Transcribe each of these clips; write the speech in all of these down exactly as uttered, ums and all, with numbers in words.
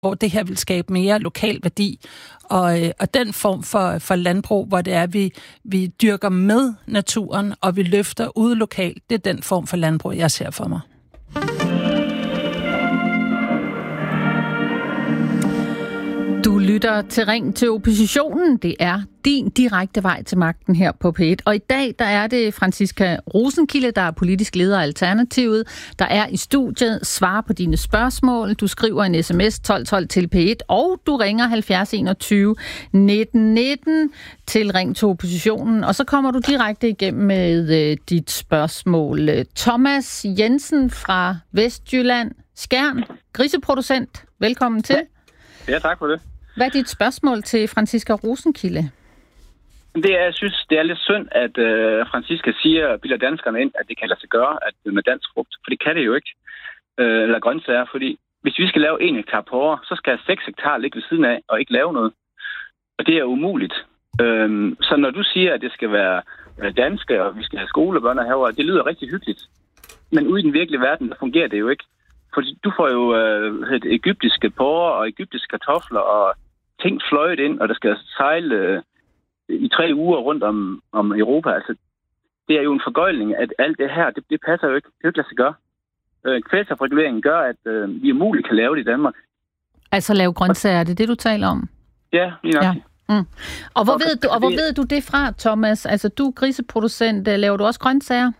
hvor det her vil skabe mere lokal værdi. Og, øh, og den form for, for landbrug, hvor det er, at vi, vi dyrker med naturen, og vi løfter ude lokalt, det er den form for landbrug, jeg ser for mig. Du lytter til Ring til oppositionen. Det er din direkte vej til magten her på P et. Og i dag, der er det Franciska Rosenkilde, der er politisk leder af Alternativet, der er i studiet, svarer på dine spørgsmål. Du skriver en sms tolv tolv til P et, og du ringer halvfjerds enogtyve nitten nitten til Ring til oppositionen. Og så kommer du direkte igennem med øh, dit spørgsmål. Thomas Jensen fra Vestjylland, Skjern, griseproducent. Velkommen til. Ja, tak for det. Hvad er dit spørgsmål til Franciska Rosenkilde? Det er, jeg synes, det er lidt synd, at øh, Franciska siger, bilder danskerne ind, at det kan lade sig gøre at med dansk frugt. For det kan det jo ikke. Øh, eller grøntsager, fordi hvis vi skal lave en hektar på år, så skal seks hektar ligge ved siden af og ikke lave noget. Og det er umuligt. Øh, så når du siger, at det skal være danske, og vi skal have skolebørn herovre, det lyder rigtig hyggeligt. Men ude i den virkelige verden, der fungerer det jo ikke. Fordi du får jo øh, et egyptiske porrer og egyptiske kartofler og ting fløjet ind, og der skal sejle øh, i tre uger rundt om, om Europa. Altså, det er jo en forgøjling, at alt det her, det, det passer jo ikke. Det kan jo ikke lade sig gøre. Øh, kvælstofreguleringen gør, at øh, vi umuligt kan lave det i Danmark. Altså lave grøntsager, er det det, du taler om? Ja, lige nok. Ja. Mm. Og hvor, og, ved, du, og hvor det, ved du det fra, Thomas? Altså, du er griseproducent. Laver du også grøntsager?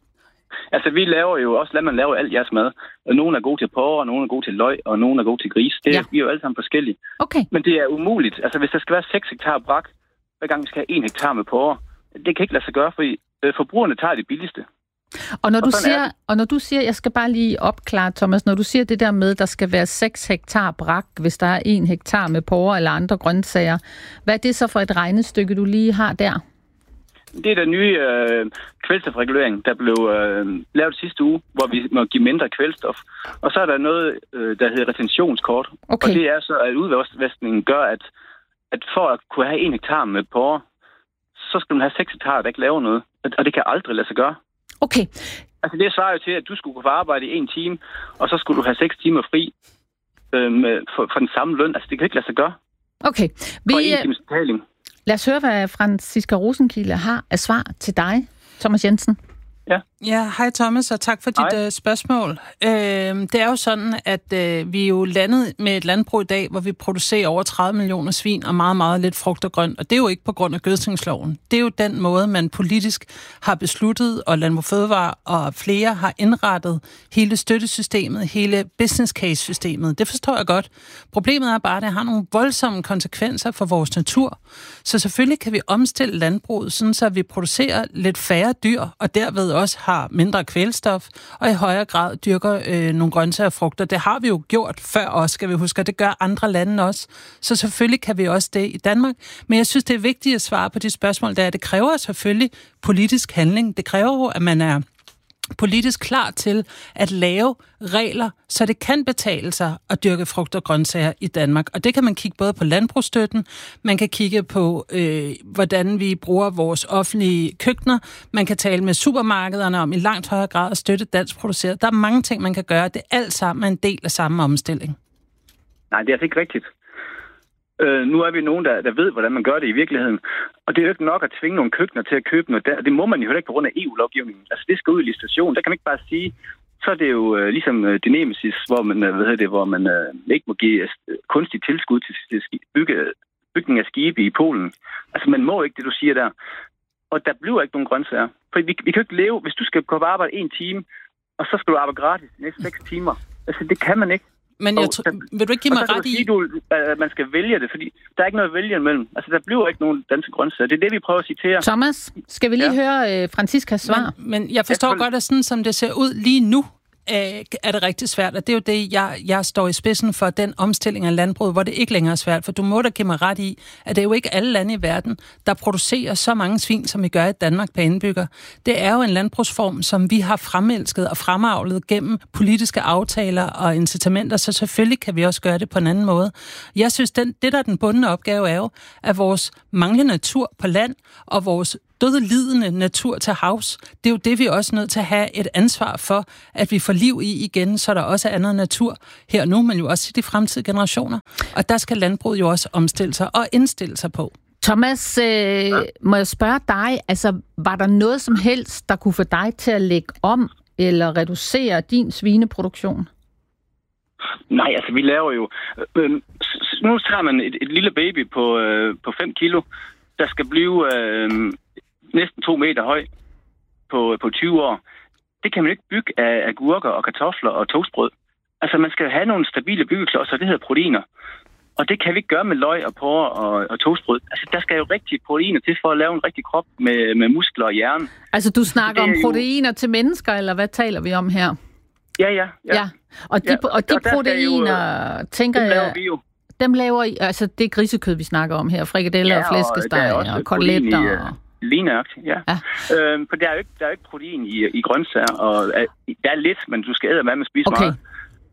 Altså, vi laver jo også, lad man lave alt jeres mad. Nogle er gode til porrer, nogle er gode til løg, og nogle er gode til gris. Det er, ja. Vi er jo alle sammen forskellige. Okay. Men det er umuligt. Altså, hvis der skal være seks hektar brak, hver gang vi skal have en hektar med porrer, det kan ikke lade sig gøre, fordi øh, forbrugerne tager det billigste. Og når, og, du siger, og når du siger, jeg skal bare lige opklare, Thomas, når du siger det der med, der skal være seks hektar brak, hvis der er en hektar med porrer eller andre grøntsager, hvad er det så for et regnestykke, du lige har der? Det er den nye øh, kvælstofregulering, der blev øh, lavet sidste uge, hvor vi må give mindre kvælstof. Og så er der noget, øh, der hedder retentionskort. Okay. Og det er så, at udvaskningen gør, at, at for at kunne have en hektar med porrer, så skal man have seks hektar, der ikke laver noget. Og det kan aldrig lade sig gøre. Okay. Altså det svarer jo til, at du skulle kunne få arbejde i en time, og så skulle du have seks timer fri øh, med, for, for den samme løn. Altså det kan ikke lade sig gøre. Okay. Vi, for en times betaling. Lad os høre, hvad Franciska Rosenkilde har af svar til dig, Thomas Jensen. Ja. Ja, hej Thomas, og tak for dit uh, spørgsmål. Uh, det er jo sådan, at uh, vi er jo landet med et landbrug i dag, hvor vi producerer over tredive millioner svin og meget, meget lidt frugt og grønt. Og det er jo ikke på grund af gødskningsloven. Det er jo den måde, man politisk har besluttet, og Landbrug Fødevare og flere har indrettet hele støttesystemet, hele business case-systemet. Det forstår jeg godt. Problemet er bare, at det har nogle voldsomme konsekvenser for vores natur. Så selvfølgelig kan vi omstille landbruget, sådan så vi producerer lidt færre dyr, og derved også har mindre kvælstof, og i højere grad dyrker øh, nogle grøntsager og frugter. Det har vi jo gjort før også, skal vi huske, og det gør andre lande også. Så selvfølgelig kan vi også det i Danmark. Men jeg synes, det er vigtigt at svare på de spørgsmål, der er. Det kræver selvfølgelig politisk handling. Det kræver jo, at man er politisk klar til at lave regler, så det kan betale sig at dyrke frugt og grøntsager i Danmark. Og det kan man kigge både på landbrugsstøtten, man kan kigge på, øh, hvordan vi bruger vores offentlige køkkener, man kan tale med supermarkederne om i langt højere grad at støtte dansk produceret. Der er mange ting, man kan gøre. Det er alt sammen en del af samme omstilling. Nej, det er altså ikke rigtigt. Øh, nu er vi nogen, der, der ved, hvordan man gør det i virkeligheden. Og det er jo ikke nok at tvinge nogle køkkener til at købe noget der. Det må man jo heller ikke på grund af E U-lovgivningen. Altså, det skal ud i licitation. Der kan man ikke bare sige, så er det jo øh, ligesom øh, det nemesis, hvor man, øh, hvad hedder det, hvor man øh, ikke må give øh, kunstig tilskud til, til bygge, bygning af skibe i Polen. Altså, man må ikke det, du siger der. Og der bliver ikke nogen grøntsager. For vi, vi kan jo ikke leve, hvis du skal gå på arbejde en time, og så skal du arbejde gratis de næste seks timer. Altså, det kan man ikke. Men jeg tr- vil du ikke give mig ret i... Du, at man skal vælge det, fordi der er ikke noget at vælge imellem. Altså, der bliver ikke nogen danske grøntsager. Det er det, vi prøver at sige til jer. Thomas, skal vi lige ja. høre uh, Franciskas svar? Men, men jeg forstår ja, godt, at sådan som det ser ud lige nu, er det rigtig svært, og det er jo det, jeg, jeg står i spidsen for, den omstilling af landbruget, hvor det ikke længere er svært, for du må da give mig ret i, at det er jo ikke alle lande i verden, der producerer så mange svin, som vi gør i Danmark per indbygger. Det er jo en landbrugsform, som vi har fremelsket og fremavlet gennem politiske aftaler og incitamenter, så selvfølgelig kan vi også gøre det på en anden måde. Jeg synes, den, det der er den bundne opgave er jo, at vores manglende natur på land og vores dødelidende natur til havs. Det er jo det, vi er også nødt til at have et ansvar for, at vi får liv i igen, så der også er andet natur her nu, men jo også i de fremtidige generationer. Og der skal landbruget jo også omstille sig og indstille sig på. Thomas, øh, ja. må jeg spørge dig, altså var der noget som helst, der kunne få dig til at lægge om eller reducere din svineproduktion? Nej, altså vi laver jo... Øh, nu tager man et, et lille baby på, øh, på fem kilo, der skal blive øh, næsten to meter høj på, på tyve år. Det kan man ikke bygge af agurker og kartofler og toastbrød. Altså man skal have nogle stabile byggeklodser, det hedder proteiner. Og det kan vi ikke gøre med løg og porre og, og toastbrød. Altså, der skal jo rigtig proteiner til for at lave en rigtig krop med, med muskler og hjerne. Altså, du snakker om proteiner jo... til mennesker, eller hvad taler vi om her? Ja, ja. ja. ja. Og de, ja. Og de og proteiner, jo, tænker dem laver jeg... vi jo. Dem laver I... Altså, det er grisekød, vi snakker om her. Frikadeller ja, og flæskesteg og, og koteletter. Og... Lige nøjagtigt, ja. ja. Øhm, for der er jo ikke, der er jo ikke protein i, i grøntsager, og øh, der er lidt, men du skal æde med at spise okay. meget.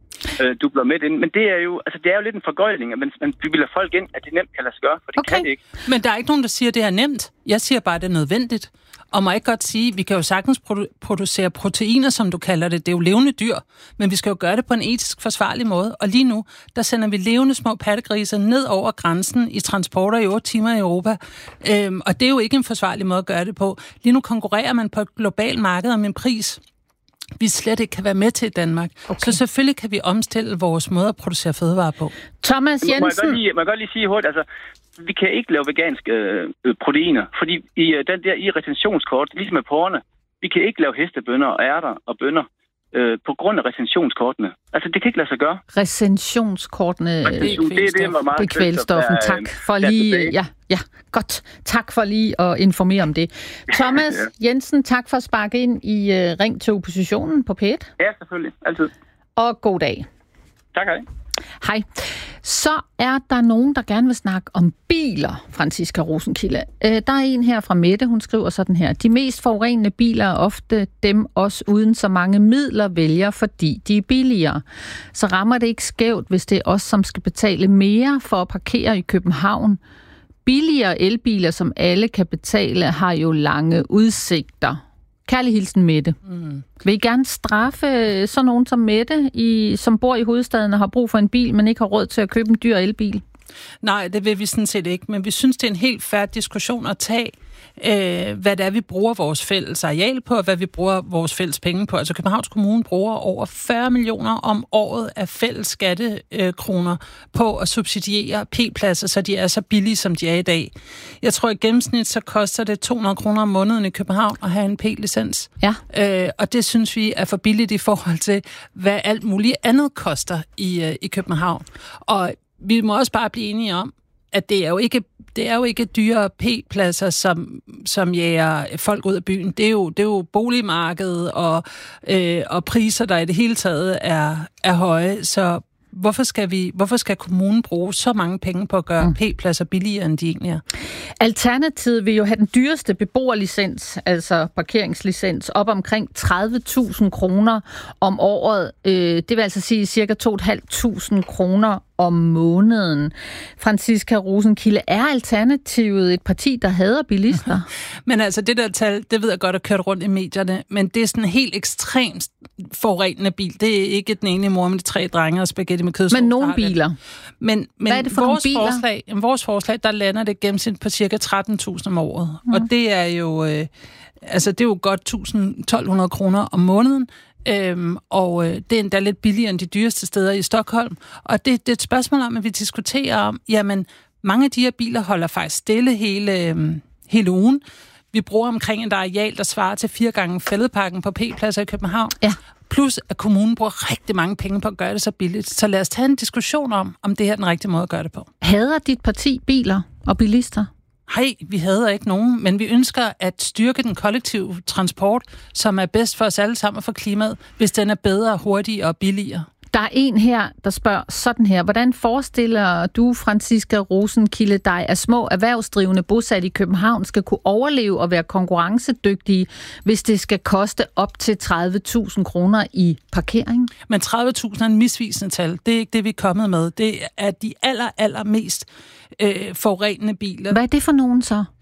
Du bliver med ind. Men det er jo, altså det er jo lidt en forgøjling, at man, man bilder folk ind, at det nemt kan lade sig gøre, for det okay. kan det ikke. Men der er ikke nogen, der siger, at det er nemt. Jeg siger bare, at det er nødvendigt. Og må jeg ikke godt sige, vi kan jo sagtens produ- producere proteiner, som du kalder det. Det er jo levende dyr, men vi skal jo gøre det på en etisk forsvarlig måde. Og lige nu, der sender vi levende små pattegrise ned over grænsen i transporter i otte timer i Europa. Øhm, og det er jo ikke en forsvarlig måde at gøre det på. Lige nu konkurrerer man på et globalt marked om en pris, vi slet ikke kan være med til i Danmark. Okay. Så selvfølgelig kan vi omstille vores måde at producere fødevarer på. Thomas Jensen... Må jeg godt lige, må jeg godt lige sige hurtigt, altså, vi kan ikke lave veganske øh, proteiner, fordi i øh, den der i retentionskort, ligesom med porrene, vi kan ikke lave hestebønner og ærter og bønner øh, på grund af retentionskortene. Altså, det kan ikke lade sig gøre. Retensionskortene... Det, det, det, det, var meget det er kvælstoffen. Tak for lige... Ja, ja, godt. Tak for lige at informere om det. Thomas ja. Jensen, tak for at sparke ind i uh, Ring til Oppositionen på P et. Ja, selvfølgelig. Altid. Og god dag. Tak, hej. Hej. Så er der nogen, der gerne vil snakke om biler, Franciska Rosenkilde. Øh, der er en her fra Mette, hun skriver sådan her. De mest forurenende biler er ofte dem også uden så mange midler vælger, fordi de er billigere. Så rammer det ikke skævt, hvis det er os, som skal betale mere for at parkere i København. Billigere elbiler, som alle kan betale, har jo lange udsigter. Kærlig hilsen, Mette. Mm. Vil I gerne straffe sådan nogen som Mette, i, som bor i hovedstaden og har brug for en bil, men ikke har råd til at købe en dyr elbil? Nej, det vil vi sådan set ikke, men vi synes, det er en helt fair diskussion at tage, øh, hvad det er, vi bruger vores fælles areal på, og hvad vi bruger vores fælles penge på. Altså Københavns Kommune bruger over fyrre millioner om året af fælles skattekroner på at subsidiere p-pladser, så de er så billige, som de er i dag. Jeg tror, i gennemsnit så koster det to hundrede kroner om måneden i København at have en p-licens. Ja. Øh, og det synes vi er for billigt i forhold til, hvad alt muligt andet koster i, øh, i København. Og vi må også bare blive enige om, at det er jo ikke, det er jo ikke dyre p-pladser, som, som jager folk ud af byen. Det er jo, det er jo boligmarkedet og, øh, og priser, der i det hele taget er, er høje. Så hvorfor skal, vi, hvorfor skal kommunen bruge så mange penge på at gøre mm. p-pladser billigere, end de egentlig er? Alternativet vil jo have den dyreste beboerlicens, altså parkeringslicens, op omkring tredive tusind kroner om året. Det vil altså sige cirka to tusind fem hundrede kroner om måneden. Franciska Rosenkilde, er Alternativet et parti, der hader bilister? Men altså, det der tal, det ved jeg godt, at kørt rundt i medierne, men det er sådan en helt ekstremt forurenende bil. Det er ikke den ene mor med de tre drenge og spaghetti med kødsovs. Men nogle biler? Men, men hvad er det for vores nogle biler? Forslag, vores forslag, der lander det gennemsnit på cirka tretten tusind om året. Mm. Og det er jo, øh, altså, det er jo godt tolv hundrede kroner om måneden. Øhm, og øh, det er endda lidt billigere end de dyreste steder i Stockholm. Og det, det er et spørgsmål om, at vi diskuterer om, jamen, mange af de her biler holder faktisk stille hele, øh, hele ugen. Vi bruger omkring en areal, der svarer til fire gange Fælledparken på p-pladser i København. Ja. Plus, at kommunen bruger rigtig mange penge på at gøre det så billigt. Så lad os tage en diskussion om, om det her er den rigtige måde at gøre det på. Hader dit parti biler og bilister? Nej, vi hader ikke nogen, men vi ønsker at styrke den kollektive transport, som er bedst for os alle sammen og for klimaet, hvis den er bedre, hurtigere og billigere. Der er en her, der spørger sådan her. Hvordan forestiller du, Franciska Rosenkilde, dig, at små erhvervsdrivende bosat i København skal kunne overleve og være konkurrencedygtige, hvis det skal koste op til tredive tusind kroner i parkering? Men tredive tusind er en misvisende tal. Det er ikke det, vi er kommet med. Det er de aller, aller mest øh, forurenende biler. Hvad er det for nogen så?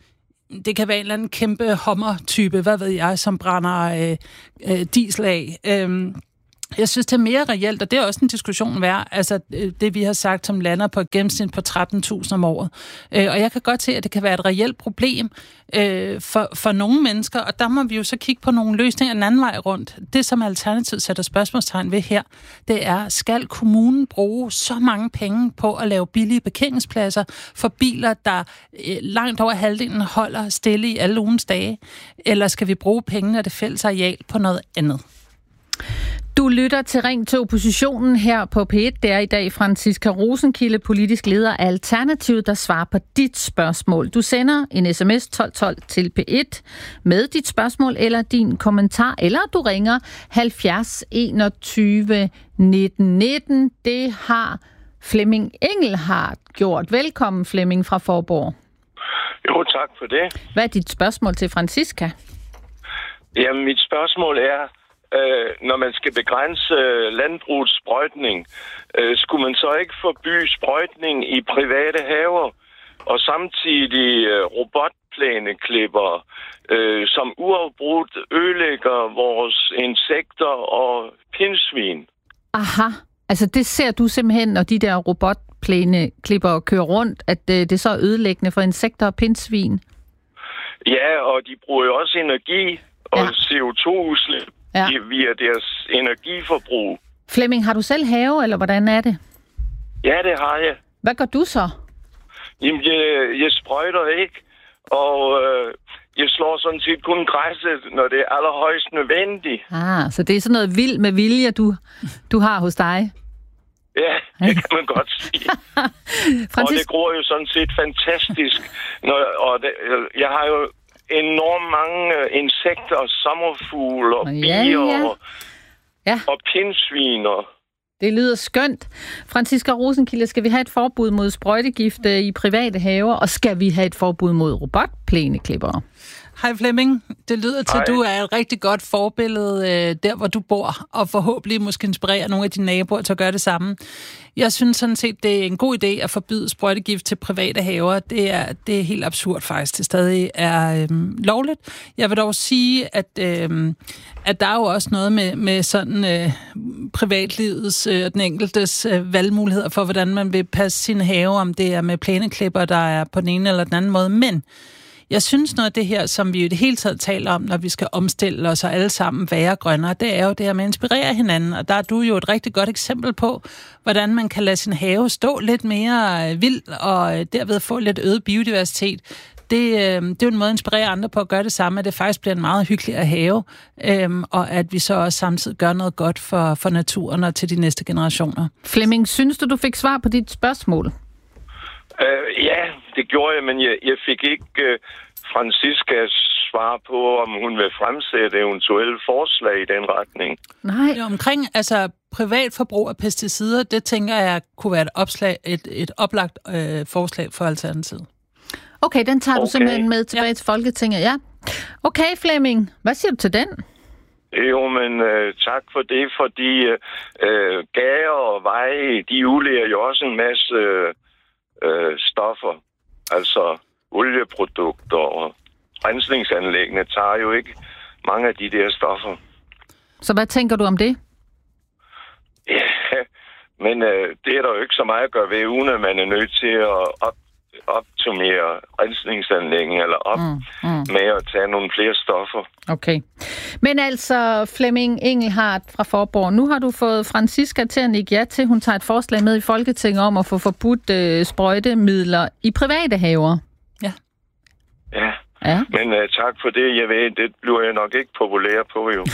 det kan være en eller anden kæmpe hummer-type, hvad ved jeg, som brænder øh, øh, diesel af. Øh, Jeg synes, det er mere reelt, og det er også en diskussion værd, altså det, vi har sagt, som lander på et gennemsnit på tretten tusind om året. Øh, og jeg kan godt se, at det kan være et reelt problem øh, for, for nogle mennesker, og der må vi jo så kigge på nogle løsninger den anden vej rundt. Det, som Alternativet sætter spørgsmålstegn ved her, det er, skal kommunen bruge så mange penge på at lave billige parkeringspladser for biler, der øh, langt over halvdelen holder stille i alle ugens dage, eller skal vi bruge pengene af det fælles areal på noget andet? Du lytter til Ring til oppositionen her på P et. Det er i dag Franciska Rosenkilde, politisk leder af Alternativet, der svarer på dit spørgsmål. Du sender en sms tolv tolv til P et med dit spørgsmål eller din kommentar, eller du ringer halvfjerds enogtyve nitten nitten. Det har Flemming Engelhardt gjort. Velkommen, Flemming fra Faaborg. Jo, tak for det. Hvad er dit spørgsmål til Franciska? Jamen, mit spørgsmål er, Øh, når man skal begrænse øh, landbrugets sprøjtning, øh, skulle man så ikke forbyde sprøjtning i private haver, og samtidig øh, robotplæneklipper, øh, som uafbrudt ødelægger vores insekter og pindsvin? Aha, altså det ser du simpelthen, når de der robotplæneklipper kører rundt, at øh, det så er ødelæggende for insekter og pindsvin? Ja, og de bruger jo også energi og ja. C O to udslip. Ja. Via deres energiforbrug. Flemming, har du selv have, eller hvordan er det? Ja, det har jeg. Hvad gør du så? Jamen, jeg, jeg sprøjter ikke, og øh, jeg slår sådan set kun græsset, når det er allerhøjst nødvendigt. Ah, så det er sådan noget vild med vilje, du, du har hos dig? Ja, det kan man godt sige. Francis... Og det gror jo sådan set fantastisk. Når, og det, jeg har jo enormt mange insekter, sommerfugle og ja, bier ja. Og, ja. og pindsviner. Det lyder skønt. Franciska Rosenkilde, skal vi have et forbud mod sprøjtegifte i private haver, og skal vi have et forbud mod robotplæneklipper? Hej Flemming, det lyder til, Hej. at du er et rigtig godt forbillede øh, der, hvor du bor, og forhåbentlig måske inspirere nogle af dine naboer til at gøre det samme. Jeg synes sådan set, det er en god idé at forbyde sprøjtegift til private haver. Det er, det er helt absurd faktisk, det stadig er øh, lovligt. Jeg vil dog sige, at, øh, at der er jo også noget med, med sådan øh, privatlivets og øh, den enkeltes øh, valgmuligheder for, hvordan man vil passe sin have, om det er med plæneklipper, der er på den ene eller den anden måde, men jeg synes noget af det her, som vi jo i det hele taget taler om, når vi skal omstille os og alle sammen være grønnere, det er jo det her med at inspirere hinanden. Og der er du jo et rigtig godt eksempel på, hvordan man kan lade sin have stå lidt mere vild og derved få lidt øget biodiversitet. Det, det er jo en måde at inspirere andre på at gøre det samme, at det faktisk bliver en meget hyggeligere have, og at vi så også samtidig gør noget godt for, for naturen og til de næste generationer. Flemming, synes du, du fik svar på dit spørgsmål? Uh, ja, det gjorde jeg, men jeg, jeg fik ikke uh, Franciskas svar på, om hun vil fremsætte eventuelle forslag i den retning. Nej. Jo, omkring altså privat forbrug af pesticider, det tænker jeg kunne være et, opslag, et, et oplagt øh, forslag for Alternativet. Okay, den tager okay. du simpelthen med tilbage ja. til Folketinget, ja. Okay, Flemming, hvad siger du til den? Jo, men øh, tak for det, fordi øh, gader og veje, de udleder jo også en masse øh, øh, stoffer. Altså olieprodukter og rensningsanlæggene tager jo ikke mange af de der stoffer. Så hvad tænker du om det? Ja, men øh, det er der jo ikke så meget at gøre ved, uden at man er nødt til at op, optimere rensningsanlæggen eller op mm, mm. med at tage nogle flere stoffer. Okay. Men altså, Flemming Engelhardt fra Faaborg, nu har du fået Franciska til at nikke ja til, hun tager et forslag med i Folketinget om at få forbudt øh, sprøjtemidler i private haver. Ja. Ja. Ja. Men uh, tak for det. Jeg ved, det bliver jeg nok ikke populær på, jo.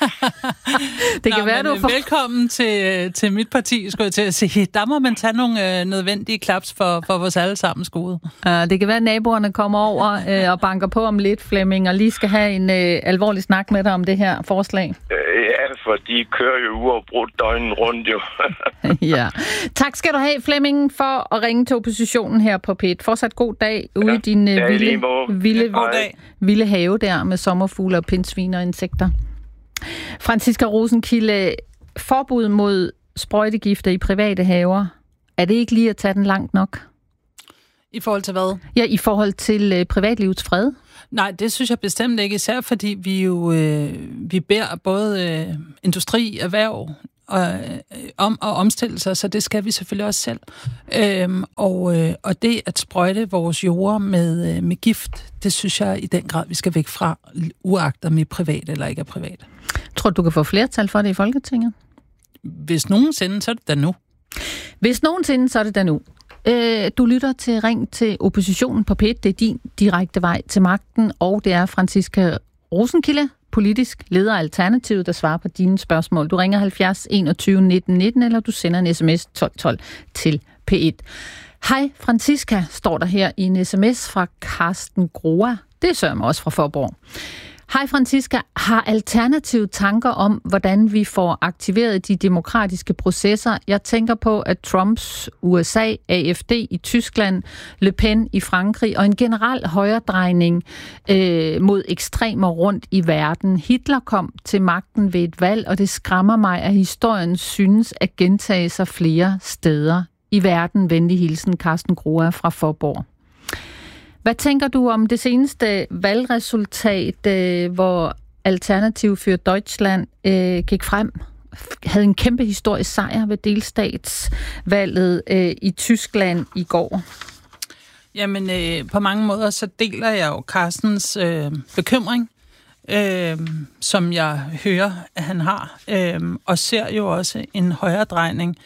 det kan Nå, være, du får... Velkommen til, til mit parti, skulle jeg til at sige. Der må man tage nogle øh, nødvendige klaps for, for vores allesammens gode. Uh, det kan være, at naboerne kommer over øh, og banker på om lidt, Flemming, og lige skal have en øh, alvorlig snak med dig om det her forslag. Uh, ja, for de kører jo uafbrudt døgnen rundt, jo. ja. Tak skal du have, Flemming, for at ringe til oppositionen her på P et. Fortsat god dag ude ja. i din øh, vilde, vilde vilde have der med sommerfugle og pindsvin og insekter. Franciska Rosenkilde, forbud mod sprøjtegifte i private haver, er det ikke lige at tage den langt nok? I forhold til hvad? Ja, i forhold til øh, privatlivets fred. Nej, det synes jeg bestemt ikke, især fordi vi jo øh, vi beder både øh, industri, erhverv og, øh, om at omstille sig, så det skal vi selvfølgelig også selv. Øhm, og, øh, og det at sprøjte vores jorder med, øh, med gift, det synes jeg i den grad, vi skal væk fra, uagtet om vi er privat eller ikke er privat. Tror du, du kan få flertal for det i Folketinget? Hvis nogensinde, så er det da nu. Hvis nogensinde, så er det da nu. Øh, du lytter til Ring til oppositionen på P et. Det er din direkte vej til magten, og det er Franciska Rosenkilde, politisk leder af Alternativet, der svarer på dine spørgsmål. Du ringer halvfjerds enogtyve nitten nitten, eller du sender en sms tolv tolv til P et. Hej Franciska, står der her i en sms fra Carsten Groa. Det sørger mig også fra Forborg. Hej Franciska, har Alternativet tanker om, hvordan vi får aktiveret de demokratiske processer? Jeg tænker på, at Trumps U S A, A F D i Tyskland, Le Pen i Frankrig og en generel højredrejning øh, mod ekstremer rundt i verden. Hitler kom til magten ved et valg, og det skræmmer mig, at historien synes at gentage sig flere steder i verden. Venlig hilsen, Carsten Groa fra Forborg. Hvad tænker du om det seneste valgresultat, øh, hvor Alternativ für Deutschland øh, gik frem, havde en kæmpe historisk sejr ved delstatsvalget øh, i Tyskland i går? Jamen, øh, på mange måder så deler jeg jo Carstens øh, bekymring, øh, som jeg hører, at han har, øh, og ser jo også en højredrejning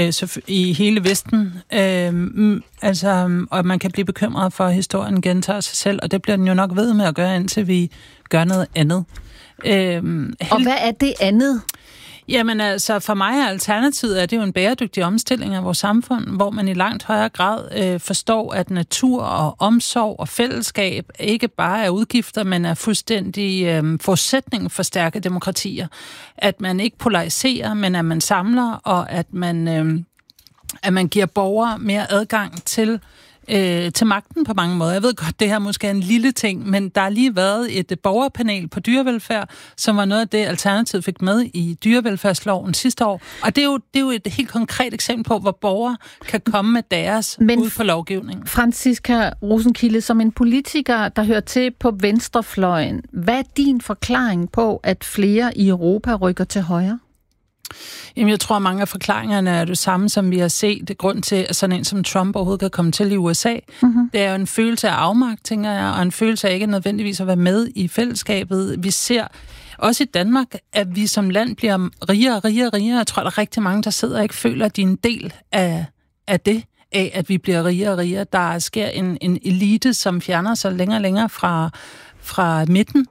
i hele Vesten. Øh, altså, og man kan blive bekymret for, at historien gentager sig selv, og det bliver den jo nok ved med at gøre, indtil vi gør noget andet. Øh, held... Og hvad er det andet? Jamen altså, for mig er alternativet, er det jo en bæredygtig omstilling af vores samfund, hvor man i langt højere grad øh, forstår, at natur og omsorg og fællesskab ikke bare er udgifter, men er fuldstændig øh, forudsætning for stærke demokratier. At man ikke polariserer, men at man samler, og at man, øh, at man giver borgere mere adgang til Øh, til magten på mange måder. Jeg ved godt, det her måske er en lille ting, men der har lige været et borgerpanel på dyrevelfærd, som var noget af det, Alternativet fik med i dyrevelfærdsloven sidste år. Og det er jo, det er jo et helt konkret eksempel på, hvor borgere kan komme med deres men ud på lovgivningen. Franciska Rosenkilde, som en politiker, der hører til på venstrefløjen, hvad er din forklaring på, at flere i Europa rykker til højre? Jamen, jeg tror, at mange af forklaringerne er det samme, som vi har set. Grund til, at sådan en som Trump overhovedet kan komme til i U S A. Mm-hmm. Det er jo en følelse af afmagt, tænker jeg, og en følelse af ikke nødvendigvis at være med i fællesskabet. Vi ser også i Danmark, at vi som land bliver rigere og rigere og rigere. Jeg tror, der er rigtig mange, der sidder og ikke føler, at de er en del af, af det, af at vi bliver rigere og rigere. Der sker en, en elite, som fjerner sig længere og længere fra, fra midten.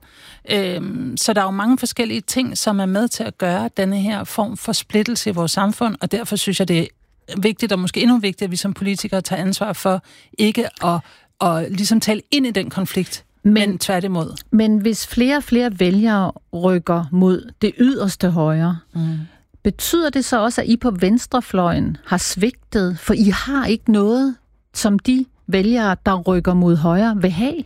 Så der er jo mange forskellige ting, som er med til at gøre denne her form for splittelse i vores samfund, og derfor synes jeg, det er vigtigt, og måske endnu vigtigt, at vi som politikere tager ansvar for ikke at, at ligesom tale ind i den konflikt, men, men tværtimod. Men hvis flere og flere vælgere rykker mod det yderste højre, mm. betyder det så også, at I på venstrefløjen har svigtet, for I har ikke noget, som de vælgere, der rykker mod højre, vil have?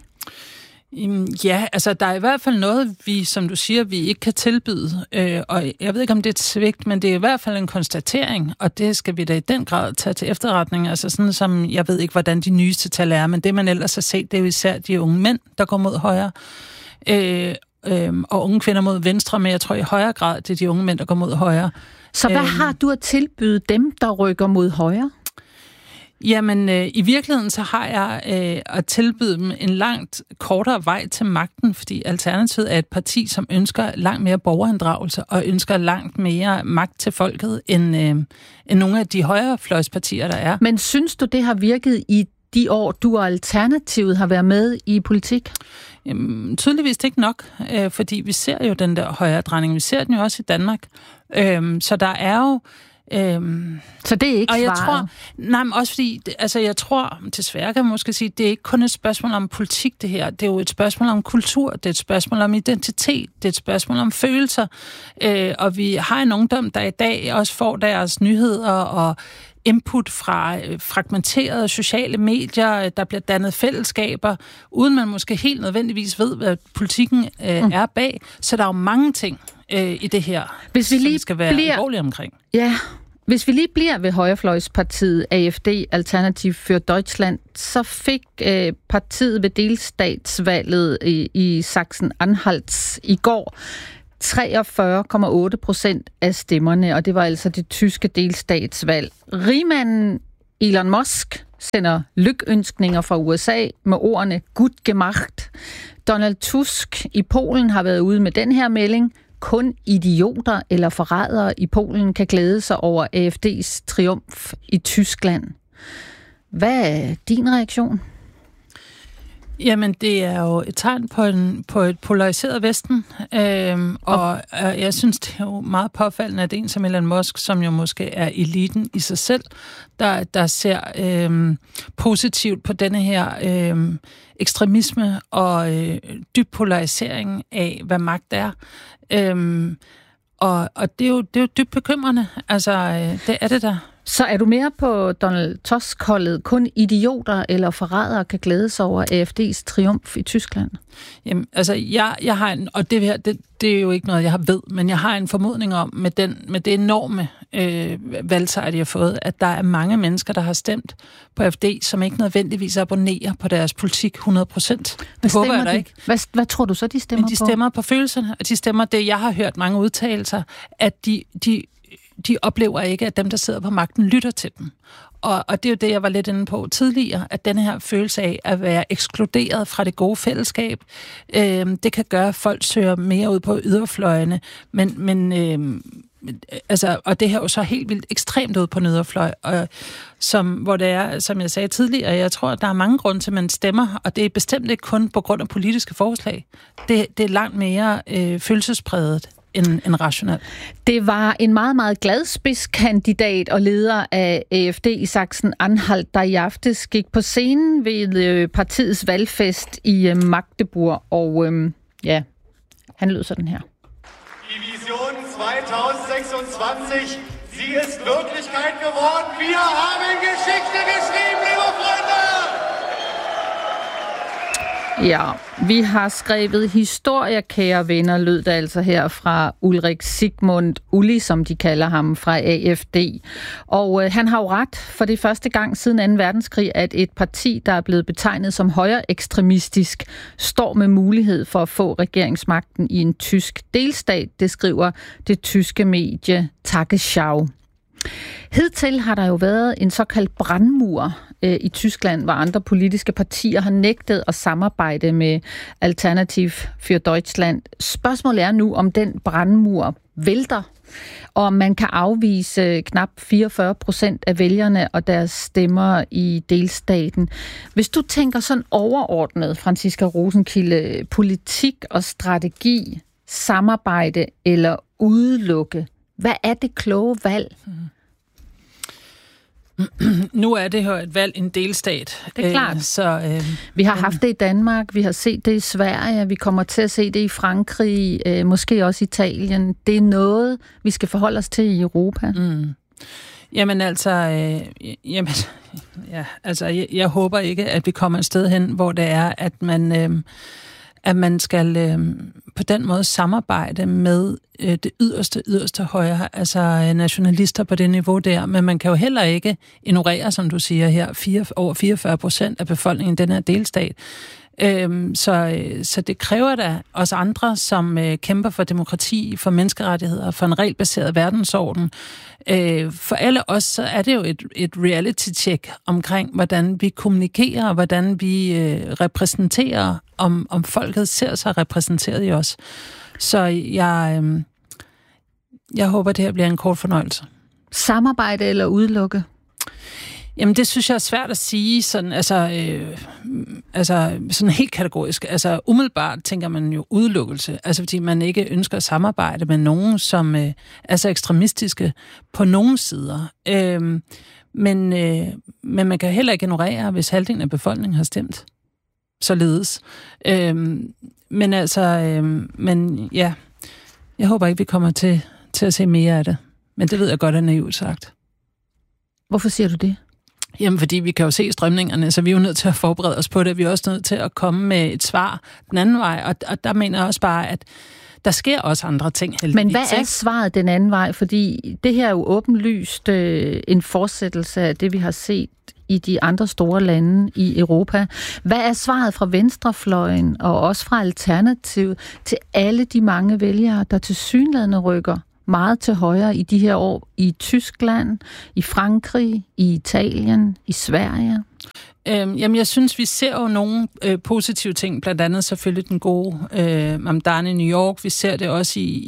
Ja, altså der er i hvert fald noget, vi, som du siger, vi ikke kan tilbyde, øh, og jeg ved ikke, om det er et svigt, men det er i hvert fald en konstatering, og det skal vi da i den grad tage til efterretning, altså sådan som, jeg ved ikke, hvordan de nyeste tal er, men det man ellers har set, det er jo især de unge mænd, der går mod højre, øh, øh, og unge kvinder mod venstre, men jeg tror i højere grad, det er de unge mænd, der går mod højre. Så hvad øh, har du at tilbyde dem, der rykker mod højre? Jamen, øh, i virkeligheden så har jeg øh, at tilbyde dem en langt kortere vej til magten, fordi Alternativet er et parti, som ønsker langt mere borgerinddragelse og ønsker langt mere magt til folket, end, øh, end nogle af de højrefløjspartier, der er. Men synes du, det har virket i de år, du og Alternativet har været med i politik? Jamen, tydeligvis ikke nok, øh, fordi vi ser jo den der højredrejning. Vi ser den jo også i Danmark. Øh, så der er jo Øhm, så det er ikke og jeg svaret? tror, nej, men også fordi, altså jeg tror, desværre kan man måske sige, det er ikke kun et spørgsmål om politik det her, det er jo et spørgsmål om kultur, det er et spørgsmål om identitet, det er et spørgsmål om følelser, øh, og vi har en ungdom, der i dag også får deres nyheder og input fra fragmenterede sociale medier, der bliver dannet fællesskaber, uden man måske helt nødvendigvis ved, hvad politikken øh, mm. er bag. Så der er jo mange ting øh, i det her, hvis vi lige som vi skal være bliver, alvorlige omkring. Ja, Hvis vi lige bliver ved højrefløjspartiet A F D, Alternativ für Deutschland, så fik øh, partiet ved delstatsvalget i, i Sachsen-Anhalt i går treogfyrre komma otte procent af stemmerne, og det var altså det tyske delstatsvalg. Rigmanden Elon Musk sender lykønskninger fra U S A med ordene "gut gemacht". Donald Tusk i Polen har været ude med den her melding. Kun idioter eller forrædere i Polen kan glæde sig over A F D's triumf i Tyskland. Hvad er din reaktion? Jamen, det er jo et tegn på, en, på et polariseret Vesten, øhm, og øh, jeg synes, det er jo meget påfaldende, at en som Elon Musk, som jo måske er eliten i sig selv, der, der ser øhm, positivt på denne her øhm, ekstremisme og øh, dyb polarisering af, hvad magt er. Øhm, og, og det er jo, det er jo dybt bekymrende. Altså, øh, det er det der. Så er du mere på Donald Tusk-holdet? Kun idioter eller forrædere kan glæde sig over A F D's triumf i Tyskland? Jamen, altså, jeg, jeg har en, og det her, det, det er jo ikke noget, jeg har ved, men jeg har en formodning om, med, den, med det enorme øh, valgsejr, de har fået, at der er mange mennesker, der har stemt på A F D, som ikke nødvendigvis abonnerer på deres politik hundrede procent. Det håber jeg da ikke. Hvad, hvad tror du så, de stemmer på? Men de stemmer på, på følelserne, og de stemmer det, jeg har hørt mange udtalelser, at de... de de oplever ikke, at dem, der sidder på magten, lytter til dem. Og, og det er jo det, jeg var lidt inde på tidligere, at denne her følelse af at være ekskluderet fra det gode fællesskab, øh, det kan gøre, at folk søger mere ud på yderfløjene, men, men øh, altså, og det her er jo så helt vildt ekstremt ud på en yderfløj, og som, hvor det er, som jeg sagde tidligere, jeg tror, at der er mange grunde til, at man stemmer, og det er bestemt ikke kun på grund af politiske forslag. Det, det er langt mere øh, følelsespræget end, end rationelt. Det var en meget, meget glad spidskandidat og leder af A F D i Sachsen-Anhalt, der i aftes gik på scenen ved partiets valgfest i Magdeburg, og øhm, ja, han lød sådan her. Die Vision zwanzig seksogtyve, sie ist Wirklichkeit geworden. Wir haben Geschichte geschrieben, liebe Freunde! Ja, vi har skrevet historie, kære venner, lød der altså her fra Ulrik Sigmund Uli, som de kalder ham, fra A F D. Og øh, han har jo ret, for det er første gang siden anden verdenskrig, at et parti, der er blevet betegnet som højre ekstremistisk, står med mulighed for at få regeringsmagten i en tysk delstat, det skriver det tyske medie Tagesschau. Hidtil har der jo været en såkaldt brandmur øh, i Tyskland, hvor andre politiske partier har nægtet at samarbejde med Alternativ für Deutschland. Spørgsmålet er nu, om den brandmur vælter, og om man kan afvise knap fireogfyrre procent af vælgerne og deres stemmer i delstaten. Hvis du tænker sådan overordnet, Franciska Rosenkilde, politik og strategi, samarbejde eller udelukke, hvad er det kloge valg? Nu er det jo et valg i en delstat. Det er klart. Æ, så, øh, vi har haft det i Danmark, vi har set det i Sverige, vi kommer til at se det i Frankrig, øh, måske også Italien. Det er noget, vi skal forholde os til i Europa. Mm. Jamen altså, øh, jamen, ja, altså jeg, jeg håber ikke, at vi kommer et sted hen, hvor det er, at man... Øh, at man skal øh, på den måde samarbejde med øh, det yderste, yderste højre, altså øh, nationalister på det niveau der, men man kan jo heller ikke ignorere, som du siger her, fire, over fireogfyrre procent af befolkningen i den her delstat. Øhm, så, så det kræver da os andre, som øh, kæmper for demokrati, for menneskerettigheder, for en regelbaseret verdensorden. Øh, for alle os, så er det jo et, et reality-check omkring, hvordan vi kommunikerer, og hvordan vi øh, repræsenterer, om, om folket ser sig repræsenteret i os. Så jeg, øh, jeg håber, det her bliver en kort fornøjelse. Samarbejde eller udelukke? Jamen, det synes jeg er svært at sige, sådan, altså, øh, altså, sådan helt kategorisk. Altså, umiddelbart tænker man jo udelukkelse, altså fordi man ikke ønsker at samarbejde med nogen, som øh, er så ekstremistiske på nogle sider. Øh, men, øh, men man kan heller ikke ignorere, hvis halvdelen af befolkningen har stemt således. Øh, men altså, øh, men ja, jeg håber ikke, vi kommer til, til at se mere af det. Men det ved jeg godt er naivt sagt. Hvorfor siger du det? Jamen, fordi vi kan jo se strømningerne, så vi er jo nødt til at forberede os på det. Vi er også nødt til at komme med et svar den anden vej, og, og der mener jeg også bare, at der sker også andre ting, heldigvis. Men hvad er svaret den anden vej? Fordi det her er jo åbenlyst øh, en fortsættelse af det, vi har set i de andre store lande i Europa. Hvad er svaret fra venstrefløjen og også fra Alternativet til alle de mange vælgere, der tilsyneladende rykker meget til højre i de her år i Tyskland, i Frankrig, i Italien, i Sverige? Øhm, jamen, jeg synes, vi ser jo nogle øh, positive ting, blandt andet selvfølgelig den gode øh, Mamdani i New York. Vi ser det også i,